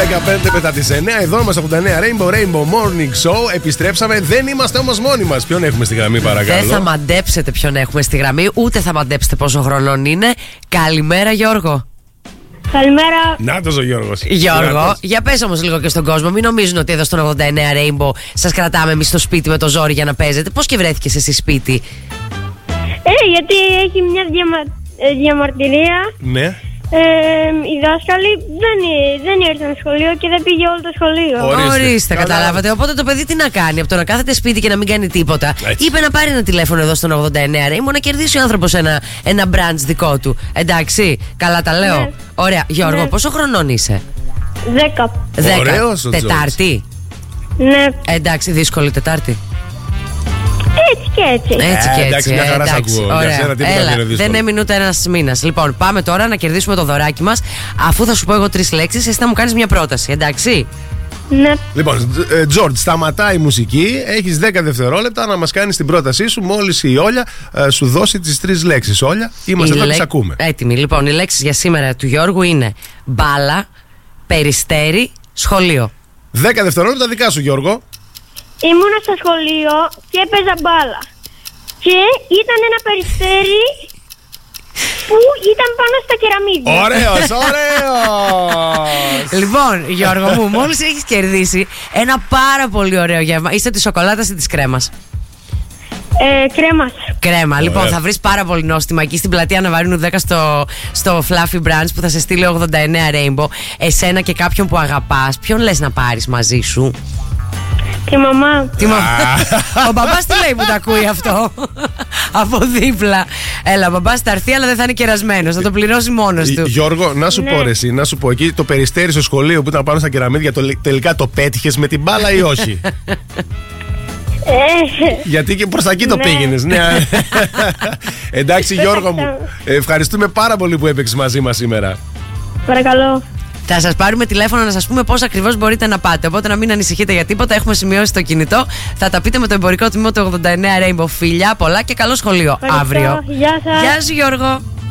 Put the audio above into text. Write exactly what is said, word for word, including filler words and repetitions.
δεκαπέντε μετά τις εννιά, εδώ είμαστε ογδόντα εννιά Rainbow Rainbow Morning Show. Επιστρέψαμε, δεν είμαστε όμως μόνοι μας. Ποιον έχουμε στη γραμμή, παρακαλώ? Δεν θα μαντέψετε ποιον έχουμε στη γραμμή, ούτε θα μαντέψετε πόσο χρονών είναι. Καλημέρα, Γιώργο. Καλημέρα. Νάτος ο Γιώργος. Γιώργο, Νάτος. για πες όμως λίγο και στον κόσμο. Μην νομίζουν ότι εδώ στον ογδόντα εννιά Rainbow σας κρατάμε εμείς στο σπίτι με το ζόρι για να παίζετε. Πώς και βρέθηκες εσύ σπίτι? Ε, γιατί έχει μια διαμα... ε, διαμαρτυρία. Ναι. Ε, οι δάσκαλοι δεν, δεν ήρθαν σχολείο και δεν πήγε όλο το σχολείο. Ορίστε, Ορίστε, Καλά. καταλάβατε. Οπότε το παιδί τι να κάνει, από το να κάθεται σπίτι και να μην κάνει τίποτα. Έτσι. Είπε να πάρει ένα τηλέφωνο εδώ στον ογδόντα εννιά Rainbow να κερδίσει ο άνθρωπος ένα, ένα branch δικό του. Εντάξει, καλά τα λέω. Ναι. Ωραία, Γιώργο, Ναι. πόσο χρονών είσαι? Δέκα. Δέκα. Ωραίος ο Τετάρτη. Ναι, Εντάξει, δύσκολη Τετάρτη. έτσι και έτσι. Έτσι Ε, και εντάξει, έτσι. μια χαρά σ' εντάξει, ακούω. Για ωραία. σένα τίποτα δεν Έλα, είναι δύσκολο. δεν έμεινε ούτε ένα μήνα. Λοιπόν, πάμε τώρα να κερδίσουμε το δωράκι μας. Αφού θα σου πω εγώ τρεις λέξεις, εσύ θα μου κάνεις μια πρόταση, εντάξει. Ναι. Λοιπόν, Τζορτζ, σταματάει η μουσική. Έχεις δέκα δευτερόλεπτα να μας κάνεις την πρότασή σου. Μόλις η Όλια ε, σου δώσει τις τρεις λέξεις. Όλια, είμαστε Οι εδώ και λέ- σε ακούμε. Έτοιμοι. Λοιπόν, οι λέξεις για σήμερα του Γιώργου είναι μπάλα, περιστέρι, σχολείο. Δέκα δευτερόλεπτα δικά σου, Γιώργο. Ήμουνα στο σχολείο και έπαιζα μπάλα. Και ήταν ένα περιστέρι που ήταν πάνω στα κεραμίδια. Ωραίος, ωραίος. Λοιπόν, Γιώργο μου, μόλις έχεις κερδίσει ένα πάρα πολύ ωραίο γεύμα. Είστε της σοκολάτας ή της κρέμας? Ε, κρέμας. Κρέμα. Λοιπόν, Ωραία. θα βρεις πάρα πολύ νόστιμα εκεί στην πλατεία Ναβαρίνου δέκα στο, στο Fluffy Branch που θα σε στείλει ογδόντα εννιά Rainbow. Εσένα και κάποιον που αγαπάς. Ποιον λες να πάρεις μαζί σου? Και μαμά. Τι μα... Ο μπαμπάς τι λέει που τα ακούει αυτό? Από δίπλα. Έλα, ο μπαμπάς θα έρθει, αλλά δεν θα είναι κερασμένος. Θα το πληρώσει μόνος του. Γιώργο, να σου Ναι. πω ρε εσύ, να σου πω εκεί το περιστέρι στο σχολείο που ήταν πάνω στα κεραμίδια, το, τελικά το πέτυχες με την μπάλα ή όχι? Ε, Γιατί και προς τα εκεί το Ναι. πήγαινες. Ναι. Εντάξει, Γιώργο μου, ευχαριστούμε πάρα πολύ που έπαιξες μαζί μας σήμερα. παρακαλώ. Θα σας πάρουμε τηλέφωνο να σας πούμε πώς ακριβώς μπορείτε να πάτε. Οπότε να μην ανησυχείτε για τίποτα. Έχουμε σημειώσει το κινητό. Θα τα πείτε με το εμπορικό τμήμα του ογδόντα εννιά Rainbow. Φιλιά, πολλά και καλό σχολείο Ευχαριστώ. αύριο. Γεια σας. Γεια σου, Γιώργο.